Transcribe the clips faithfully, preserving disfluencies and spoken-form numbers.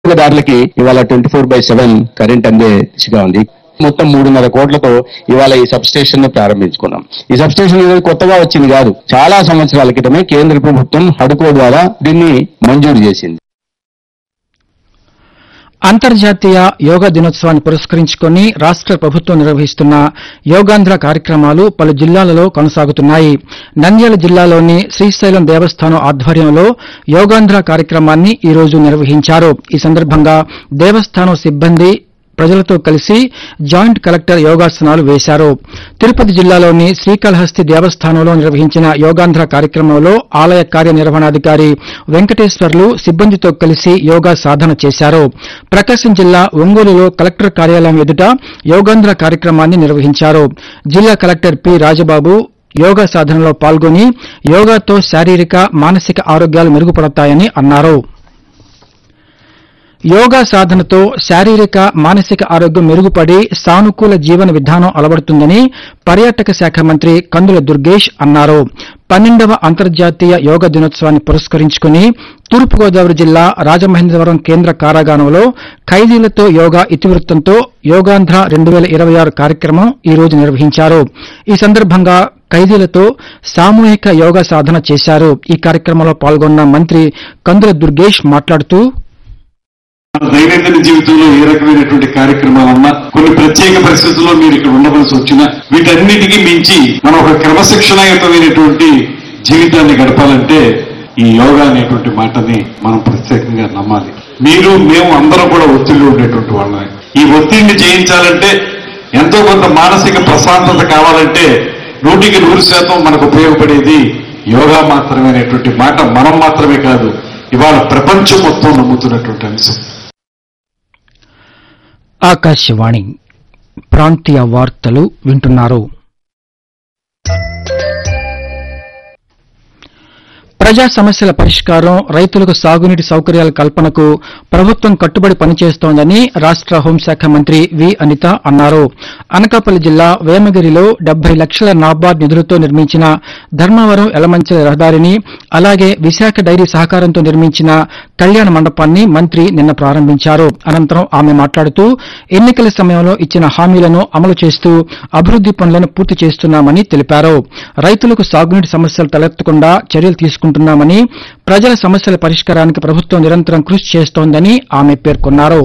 వినియోగదారులకి ఇవాళ twenty four by seven current అందే దిశగా ఉంది. మొత్తం మూడున్నర కోట్లతో ఇవాళ ఈ సబ్ స్టేషన్ ను ప్రారంభించుకున్నాం. ఈ సబ్ స్టేషన్ ఈరోజు కొత్తగా వచ్చింది కాదు, చాలా సంవత్సరాల క్రితమే కేంద్ర ప్రభుత్వం హడ్కో ద్వారా దీన్ని మంజూరు చేసింది. అంతర్జాతీయ యోగా దినోత్సవాన్ని పురస్కరించుకుని రాష్ట ప్రభుత్వం నిర్వహిస్తున్న యోగాంధ్ర కార్యక్రమాలు పలు జిల్లాలలో కొనసాగుతున్నాయి. నంద్యాల జిల్లాలోని శ్రీశైలం దేవస్థానం ఆధ్వర్యంలో యోగాంధ్ర కార్యక్రమాన్ని ఈ రోజు నిర్వహించారు. ఈ సందర్భంగా దేవస్థానం సిబ్బంది ప్రజలతో కలిసి జాయింట్ కలెక్టర్ యోగాసనాలు వేశారు. తిరుపతి జిల్లాలోని శ్రీకాళహస్తి దేవస్థానంలో నిర్వహించిన యోగాంధ్ర కార్యక్రమంలో ఆలయ కార్యనిర్వహణాధికారి వెంకటేశ్వర్లు సిబ్బందితో కలిసి యోగా సాధన చేశారు. ప్రకాశం జిల్లా ఒంగోలులో కలెక్టర్ కార్యాలయం ఎదుట యోగాంధ్ర కార్యక్రమాన్ని నిర్వహించారు. జిల్లా కలెక్టర్ పి రాజబాబు యోగా సాధనలో పాల్గొని యోగాతో శారీరక మానసిక ఆరోగ్యాలు మెరుగుపడతాయని అన్నారు. యోగా సాధనతో శారీరక మానసిక ఆరోగ్యం మెరుగుపడి సానుకూల జీవన విధానం అలవడుతుందని పర్యాటక శాఖ మంత్రి కందుల దుర్గేష్ అన్నారు. పన్నెండవ అంతర్జాతీయ యోగా దినోత్సవాన్ని పురస్కరించుకుని తూర్పుగోదావరి జిల్లా రాజమహేంద్రవరం కేంద్ర కారాగారంలో ఖైదీలతో యోగా ఇతివృత్తంతో యోగాంధ్ర రెండు వేల ఇరవై ఆరు కార్యక్రమం ఈ రోజు నిర్వహించారు. ఈ సందర్భంగా ఖైదీలతో సామూహిక యోగా సాధన చేశారు. ఈ కార్యక్రమంలో పాల్గొన్న మంత్రి కందుల దుర్గేష్ మాట్లాడుతూ, దైనందిన జీవితంలో ఏ రకమైనటువంటి కార్యక్రమాలన్నా కొన్ని ప్రత్యేక పరిస్థితుల్లో మీరు ఇక్కడ ఉండవలసి వచ్చినా వీటన్నిటికీ మించి మనం ఒక క్రమశిక్షణాయుతమైనటువంటి జీవితాన్ని గడపాలంటే ఈ యోగా అనేటువంటి మాటని మనం ప్రత్యేకంగా నమ్మాలి. మీరు మేము అందరం కూడా ఒత్తిడిలో ఉండేటువంటి వాళ్ళని ఈ ఒత్తిడిని జయించాలంటే ఎంతో కొంత మానసిక ప్రశాంతత కావాలంటే నూటికి నూరు శాతం మనకు ఉపయోగపడేది యోగా మాత్రమేనేటువంటి మాట మనం మాత్రమే కాదు, ఇవాళ ప్రపంచం మొత్తం నమ్ముతున్నటువంటి అంశం. ఆకాశవాణి ప్రాంతీయ వార్తలు వింటున్నారు. ప్రజా సమస్యల పరిష్కారం, రైతులకు సాగునీటి సౌకర్యాల కల్పనకు ప్రభుత్వం కట్టుబడి పనిచేస్తోందని రాష్ట హోంశాఖ మంత్రి వి అనిత అన్నారు. అనకాపల్లి జిల్లా వేమగిరిలో డెబ్బై లక్షల నాబార్డ్ నిధులతో నిర్మించిన ధర్మవరం ఎలమంచిల రహదారిని, అలాగే విశాఖ డైరీ సహకారంతో నిర్మించిన కళ్యాణ మండపాన్ని మంత్రి నిన్న ప్రారంభించారు. అనంతరం ఆమె మాట్లాడుతూ ఎన్నికల సమయంలో ఇచ్చిన హామీలను అమలు చేస్తూ అభివృద్ది పనులను పూర్తి చేస్తున్నామని తెలిపారు. రైతులకు సాగునీటి సమస్యలు తలెత్తకుండా చర్యలు తీసుకుంటున్నామని, ప్రజల సమస్యల పరిష్కారానికి ప్రభుత్వం నిరంతరం కృషి చేస్తోందని ఆమె పేర్కొన్నారు.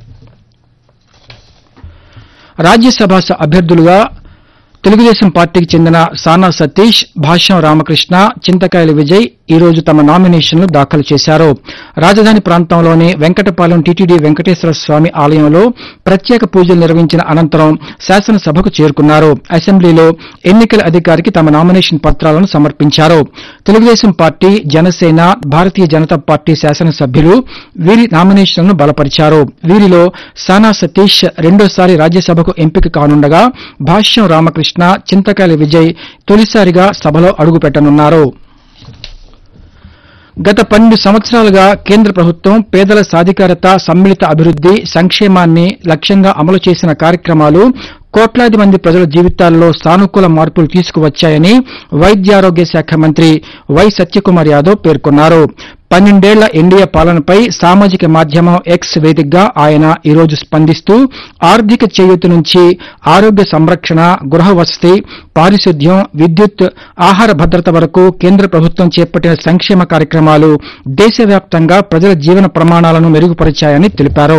రాజ్యసభ అభ్యర్థులుగా తెలుగుదేశం పార్టీకి చెందిన సానా సతీష్, భాష్యం రామకృష్ణ, చింతకాయల విజయ్ ఈ రోజు తమ నామినేషన్లు దాఖలు చేశారు. రాజధాని ప్రాంతంలోని వెంకటపాలెం టీటీడీ వెంకటేశ్వర స్వామి ఆలయంలో ప్రత్యేక పూజలు నిర్వహించిన అనంతరం శాసనసభకు చేరుకున్నారు. అసెంబ్లీలో ఎన్నికల అధికారికి తమ నామినేషన్ పత్రాలను సమర్పించారు. తెలుగుదేశం పార్టీ, జనసేన, భారతీయ జనతా పార్టీ శాసనసభ్యులు వీరి నామినేషన్లను బలపరిచారు. వీరిలో సానా సతీష్ రెండోసారి రాజ్యసభకు ఎంపిక కానుండగా, భాష్యం రామకృష్ణ, చింతకాయల విజయ్ తొలిసారిగా సభలో అడుగుపెట్టనున్నారు. గత పన్నెండు సంవత్సరాలుగా కేంద్ర ప్రభుత్వం పేదల సాధికారత, సమ్మిళిత అభివృద్ది, సంక్షేమాన్ని లక్ష్యంగా అమలు చేసిన కార్యక్రమాలు కోట్లాది మంది ప్రజల జీవితాల్లో సానుకూల మార్పులు తీసుకువచ్చాయని వైద్యారోగ్య శాఖ మంత్రి వై సత్యకుమార్ యాదవ్ పేర్కొన్నారు. పన్నెండేళ్ల ఎన్డీఏ పాలనపై సామాజిక మాధ్యమం ఎక్స్ వేదికగా ఆయన ఈ రోజు స్పందిస్తూ ఆర్థిక చేయూత నుంచి ఆరోగ్య సంరక్షణ, గృహ వసతి, పారిశుద్ధ్యం, విద్యుత్, ఆహార భద్రత వరకు కేంద్ర ప్రభుత్వం చేపట్టిన సంక్షేమ కార్యక్రమాలు దేశవ్యాప్తంగా ప్రజల జీవన ప్రమాణాలను మెరుగుపరిచాయని తెలిపారు.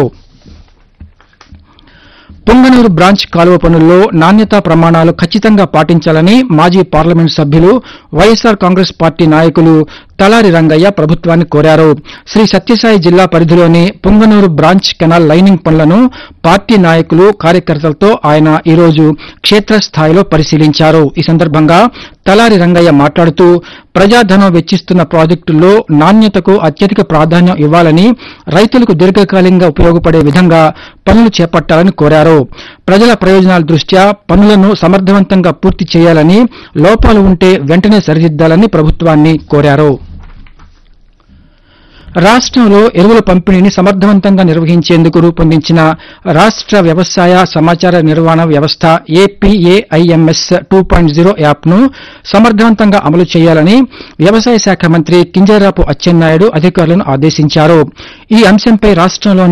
పుంగనూరు బ్రాంచ్ కాలువ పనుల్లో నాణ్యతా ప్రమాణాలు ఖచ్చితంగా పాటించాలని మాజీ పార్లమెంటు సభ్యులు, వైఎస్సార్ కాంగ్రెస్ పార్టీ నాయకులు తలారి రంగయ్య ప్రభుత్వాన్ని కోరారు. శ్రీ సత్యసాయి జిల్లా పరిధిలోని పుంగనూరు బ్రాంచ్ కెనాల్ లైనింగ్ పనులను పార్టీ నాయకులు, కార్యకర్తలతో ఆయన ఈ రోజు క్షేత్రస్థాయిలో పరిశీలించారు. ఈ సందర్భంగా తలారి రంగయ్య మాట్లాడుతూ ప్రజాధనం వెచ్చిస్తున్న ప్రాజెక్టుల్లో నాణ్యతకు అత్యధిక ప్రాధాన్యం ఇవ్వాలని, రైతులకు దీర్ఘకాలికంగా ఉపయోగపడే విధంగా పనులు చేపట్టాలని కోరారు. ప్రజల ప్రయోజనాల దృష్ట్యా పనులను సమర్థవంతంగా పూర్తి చేయాలని, లోపాలు ఉంటే వెంటనే సరిదిద్దాలని ప్రభుత్వాన్ని కోరారు. రాష్టంలో ఎరువుల పంపిణీని సమర్థవంతంగా నిర్వహించేందుకు రూపొందించిన రాష్ట వ్యవసాయ సమాచార నిర్వహణ వ్యవస్థ ఏపీఏఐఎంఎస్ టూ పాయింట్ జీరో యాప్ను సమర్థవంతంగా అమలు చేయాలని వ్యవసాయ శాఖ మంత్రి కింజరాపు అచ్చెన్నాయుడు అధికారులను ఆదేశించారు. ఈ అంశంపై రాష్టంలోని